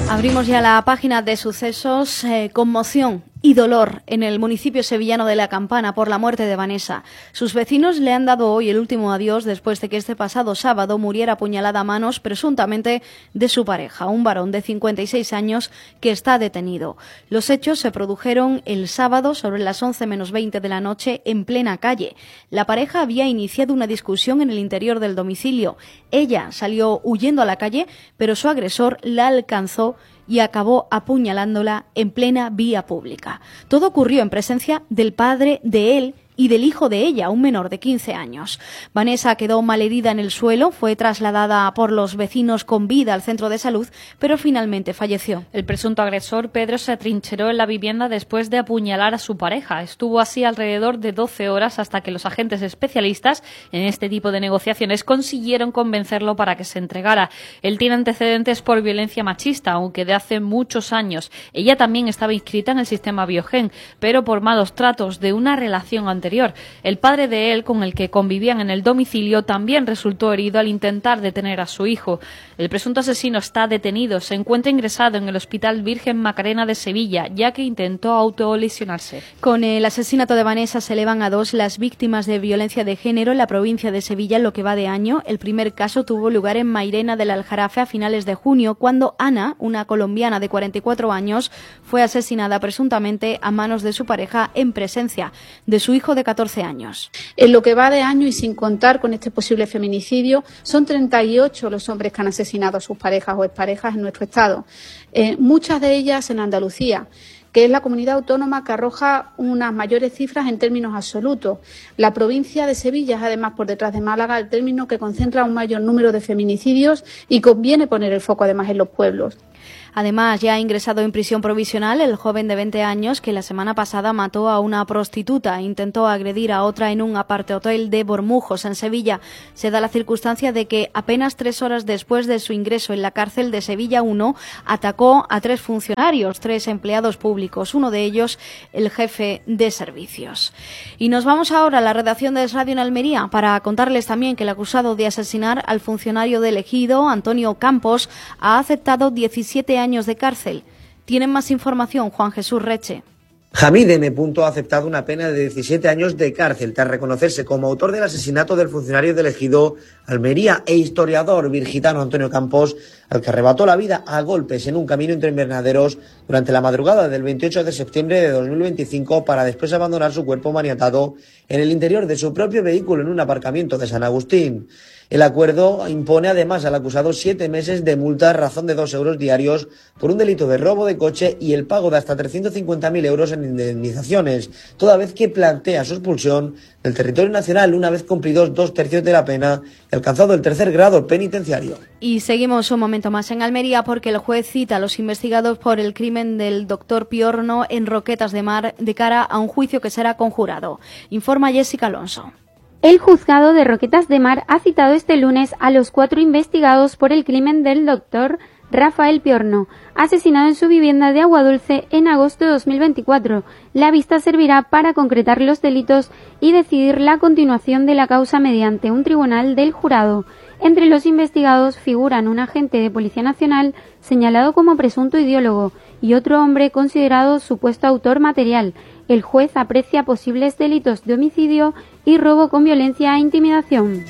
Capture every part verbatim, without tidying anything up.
Abrimos ya la página de sucesos. Eh, conmoción y dolor en el municipio sevillano de La Campana por la muerte de Vanessa. Sus vecinos le han dado hoy el último adiós después de que este pasado sábado muriera apuñalada a manos presuntamente de su pareja, un varón de cincuenta y seis años que está detenido. Los hechos se produjeron el sábado sobre las once menos veinte de la noche en plena calle. La pareja había iniciado una discusión en el interior del domicilio. Ella salió huyendo a la calle, pero su agresor la alcanzó y acabó apuñalándola en plena vía pública. Todo ocurrió en presencia del padre de él y del hijo de ella, un menor de quince años. Vanessa quedó malherida en el suelo, fue trasladada por los vecinos con vida al centro de salud, pero finalmente falleció. El presunto agresor, Pedro, se atrincheró en la vivienda después de apuñalar a su pareja. Estuvo así alrededor de doce horas hasta que los agentes especialistas en este tipo de negociaciones consiguieron convencerlo para que se entregara. Él tiene antecedentes por violencia machista, aunque de hace muchos años. Ella también estaba inscrita en el sistema Biogen, pero por malos tratos de una relación anterior. El padre de él, con el que convivían en el domicilio, también resultó herido al intentar detener a su hijo. El presunto asesino está detenido. Se encuentra ingresado en el Hospital Virgen Macarena de Sevilla, ya que intentó autolesionarse. Con el asesinato de Vanessa se elevan a dos las víctimas de violencia de género en la provincia de Sevilla en lo que va de año. El primer caso tuvo lugar en Mairena del Aljarafe a finales de junio, cuando Ana, una colombiana de cuarenta y cuatro años, fue asesinada presuntamente a manos de su pareja en presencia de su hijo de catorce años. En lo que va de año y sin contar con este posible feminicidio, son treinta y ocho los hombres que han asesinado a sus parejas o exparejas en nuestro estado, eh, muchas de ellas en Andalucía, que es la comunidad autónoma que arroja unas mayores cifras en términos absolutos. La provincia de Sevilla es además, por detrás de Málaga, el término que concentra un mayor número de feminicidios y conviene poner el foco además en los pueblos. Además, ya ha ingresado en prisión provisional el joven de veinte años que la semana pasada mató a una prostituta e intentó agredir a otra en un apart-hotel de Bormujos, en Sevilla. Se da la circunstancia de que apenas tres horas después de su ingreso en la cárcel de Sevilla uno, atacó a tres funcionarios, tres empleados públicos, uno de ellos el jefe de servicios. Y nos vamos ahora a la redacción de Es Radio en Almería para contarles también que el acusado de asesinar al funcionario del Ejido, Antonio Campos, ha aceptado diecisiete años de cárcel. Tienen más información, Juan Jesús Reche. Hamid M. ha aceptado una pena de diecisiete años de cárcel tras reconocerse como autor del asesinato del funcionario del Ejido Almería e historiador virgitano Antonio Campos, al que arrebató la vida a golpes en un camino entre invernaderos durante la madrugada del veintiocho de septiembre de dos mil veinticinco para después abandonar su cuerpo maniatado en el interior de su propio vehículo en un aparcamiento de San Agustín. El acuerdo impone además al acusado siete meses de multa a razón de dos euros diarios por un delito de robo de coche y el pago de hasta trescientos cincuenta mil euros en indemnizaciones, toda vez que plantea su expulsión del territorio nacional una vez cumplidos dos tercios de la pena y alcanzado el tercer grado penitenciario. Y seguimos un momento más en Almería porque el juez cita a los investigados por el crimen del doctor Piorno en Roquetas de Mar de cara a un juicio que será conjurado. Informa Jessica Alonso. El juzgado de Roquetas de Mar ha citado este lunes a los cuatro investigados por el crimen del doctor Rafael Piorno, asesinado en su vivienda de Aguadulce en agosto de dos mil veinticuatro. La vista servirá para concretar los delitos y decidir la continuación de la causa mediante un tribunal del jurado. Entre los investigados figuran un agente de Policía Nacional señalado como presunto ideólogo y otro hombre considerado supuesto autor material. El juez aprecia posibles delitos de homicidio y robo con violencia e intimidación.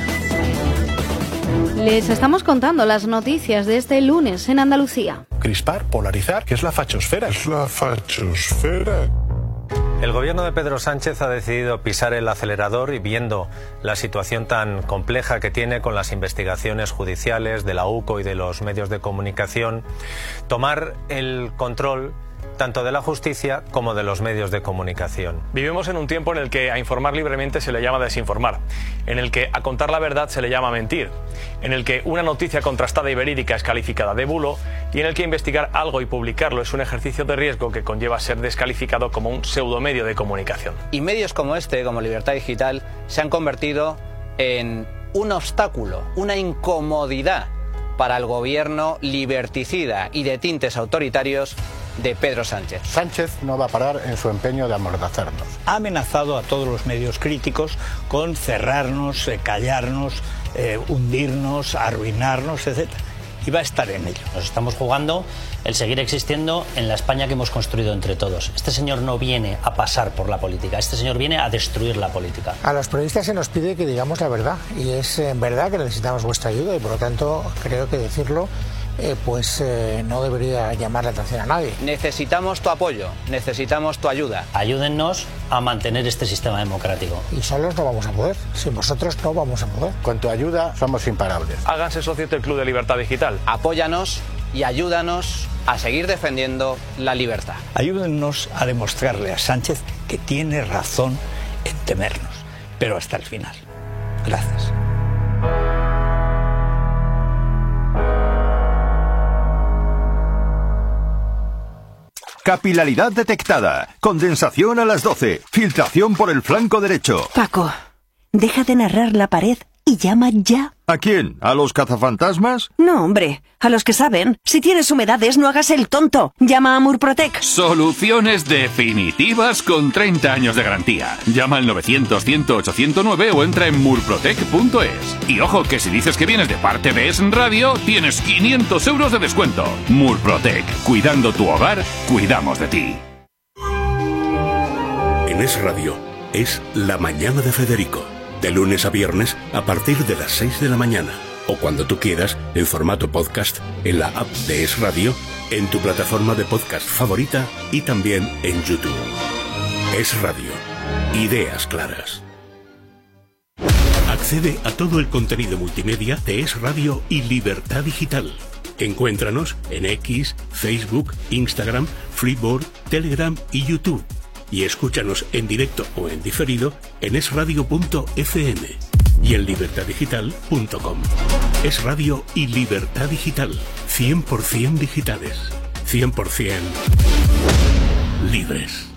Les estamos contando las noticias de este lunes en Andalucía. Crispar, polarizar, ¿qué es la fachosfera? Es la fachosfera. El gobierno de Pedro Sánchez ha decidido pisar el acelerador y, viendo la situación tan compleja que tiene con las investigaciones judiciales de la U C O y de los medios de comunicación, tomar el control tanto de la justicia como de los medios de comunicación. Vivimos en un tiempo en el que a informar libremente se le llama desinformar, en el que a contar la verdad se le llama mentir, en el que una noticia contrastada y verídica es calificada de bulo y en el que investigar algo y publicarlo es un ejercicio de riesgo que conlleva ser descalificado como un pseudomedio de comunicación. Y medios como este, como Libertad Digital, se han convertido en un obstáculo, una incomodidad para el gobierno liberticida y de tintes autoritarios de Pedro Sánchez. Sánchez no va a parar en su empeño de amordazarnos. Ha amenazado a todos los medios críticos con cerrarnos, eh, callarnos, eh, hundirnos, arruinarnos, etcétera. y va a estar en ello. Nos estamos jugando el seguir existiendo en la España que hemos construido entre todos. Este señor no viene a pasar por la política, este señor viene a destruir la política. A los periodistas se nos pide que digamos la verdad, y es en verdad que necesitamos vuestra ayuda, y por lo tanto creo que decirlo Eh, pues eh, no debería llamar la atención a nadie. Necesitamos tu apoyo, necesitamos tu ayuda. Ayúdennos a mantener este sistema democrático. Y solos no vamos a poder, sin vosotros no vamos a poder. Con tu ayuda somos imparables. Háganse socios del Club de Libertad Digital. Apóyanos y ayúdanos a seguir defendiendo la libertad. Ayúdennos a demostrarle a Sánchez que tiene razón en temernos, pero hasta el final. Gracias. Capilaridad detectada. Condensación a las doce. Filtración por el flanco derecho. Paco, deja de narrar la pared y llama ya. ¿A quién? ¿A los cazafantasmas? No, hombre, a los que saben. Si tienes humedades, no hagas el tonto. Llama a Murprotec. Soluciones definitivas con treinta años de garantía. Llama al novecientos, cien, ocho cero nueve o entra en murprotec punto es. Y ojo, que si dices que vienes de parte de Es Radio, tienes quinientos euros de descuento. Murprotec. Cuidando tu hogar, cuidamos de ti. En Es Radio, es La Mañana de Federico. De lunes a viernes a partir de las seis de la mañana. O cuando tú quieras, en formato podcast, en la app de Es Radio, en tu plataforma de podcast favorita y también en YouTube. Es Radio. Ideas claras. Accede a todo el contenido multimedia de Es Radio y Libertad Digital. Encuéntranos en X, Facebook, Instagram, Freeboard, Telegram y YouTube. Y escúchanos en directo o en diferido en es radio punto efe eme y en libertad digital punto com. Es Radio y Libertad Digital. cien por ciento digitales. cien por ciento libres.